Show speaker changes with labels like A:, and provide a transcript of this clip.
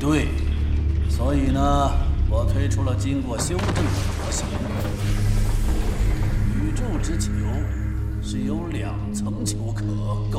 A: 对，所以呢，我推出了经过修正的模型。宇宙之球是由2层球壳构